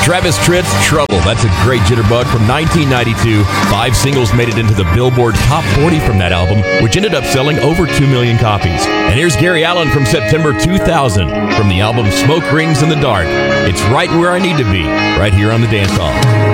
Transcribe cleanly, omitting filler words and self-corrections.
Travis Tritt's Trouble. That's a great jitterbug from 1992. 5 singles made it into the Billboard Top 40 from that album, which ended up selling over 2 million copies. And here's Gary Allan from September 2000 from the album Smoke Rings in the Dark. It's right where I need to be, right here on the Dance Hall.